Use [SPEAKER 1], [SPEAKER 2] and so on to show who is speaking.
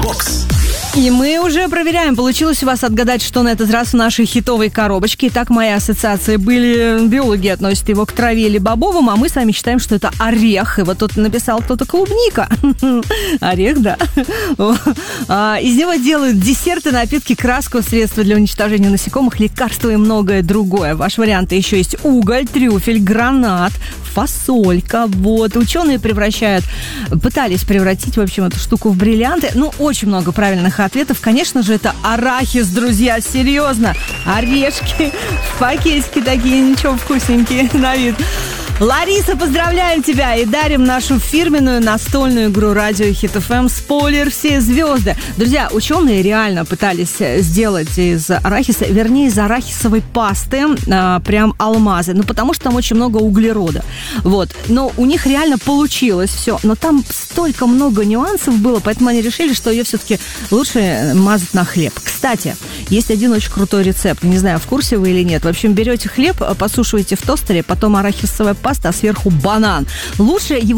[SPEAKER 1] Бокс.
[SPEAKER 2] И мы уже проверяем, получилось у вас отгадать, что на этот раз в нашей хитовой коробочке. Итак, мои ассоциации были, биологи относят его к траве или бобовым, а мы с вами считаем, что это орех. И вот тут написал кто-то клубника. Орех, да. Из него делают десерты, напитки, краску, средства для уничтожения насекомых, лекарства и многое другое. Ваш вариант еще есть уголь, трюфель, гранат, фасолька. Вот. Ученые пытались превратить, в общем, эту штуку в бриллианты. Ну, очень много правильных ответов. Конечно же, это арахис, друзья, серьезно. Орешки в пакетике такие, ничего, вкусненькие на вид. Лариса, поздравляем тебя и дарим нашу фирменную настольную игру «Радио Хит ФМ» «Спойлер. Все звезды». Друзья, ученые реально пытались сделать из арахиса, вернее, из арахисовой пасты прям алмазы. Ну, потому что там очень много углерода. Вот. Но у них реально получилось все. Но там столько много нюансов было, поэтому они решили, что ее все-таки лучше мазать на хлеб. Кстати, есть один очень крутой рецепт. Не знаю, в курсе вы или нет. В общем, берете хлеб, посушиваете в тостере, потом арахисовая паста, а сверху банан. Лучше его